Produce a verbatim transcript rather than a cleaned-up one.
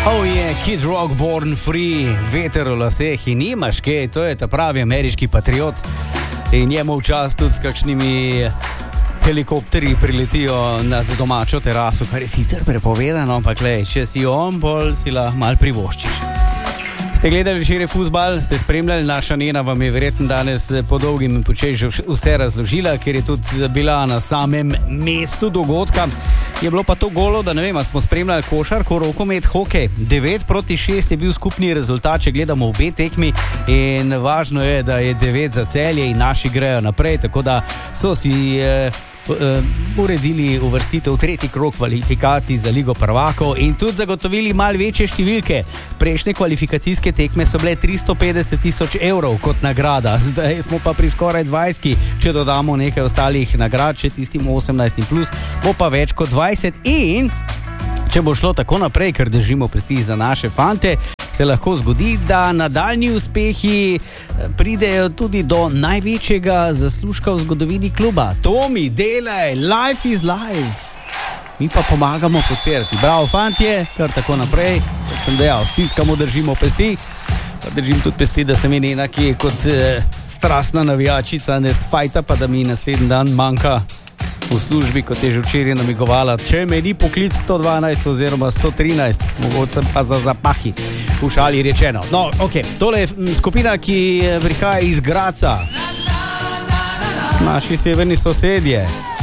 Oh je, yeah, Kid Rock, Born Free, veter v laseh in nimaš kaj, to je ta pravi ameriški patriot in njemu včas tudi s kakšnimi helikopteri priletijo nad domačo teraso, kar je sicer prepovedano, ampak lej, če si on, bolj si lahko mal privoščiš. Ste gledali včeraj fuzbal, ste spremljali, naša Nena vam je verjetno danes po dolgim in počej že vse razložila, ker je tudi bila na samem mestu dogodka. Je bilo pa to golo, da ne vem, smo spremljali košarko, rokomet, hokej. devet proti šest je bil skupni rezultat, če gledamo obe tekmi, in važno je, da je devet za Celje in naši grejo naprej, tako da so si eh, Uh, uredili uvrstitev v tretji krog kvalifikacij za Ligo prvakov in tudi zagotovili malo večje številke. Prejšnje kvalifikacijske tekme so bile tristo petdeset tisoč evrov kot nagrada, zdaj smo pa pri skoraj dvajset, če dodamo nekaj ostalih nagrad, če tistim osemnajst plus, bo pa več kot dvajset. In če bo šlo tako naprej, ker držimo prestiž za naše fante, se lahko zgodi, da nadaljni uspehi pridejo tudi do največjega zaslužka v zgodovini kluba. Tomi, delaj, life is life. Mi pa pomagamo podpirati. Bravo, fantje, kar tako naprej. Kot sem dejal, stiskamo, držimo pesti. Pa držim tudi pesti, da se mi Nena, ki je kot eh, strastna navijačica, ne sfajta, pa da mi naslednji dan manjka v službi, kot je že včeraj namigovala, če me ni poklic sto dvanajst oziroma sto trinajst, mogoče pa za zapahi, v šali rečeno. No, ok, tole je skupina, ki prihaja iz Graca, naši severni sosedje.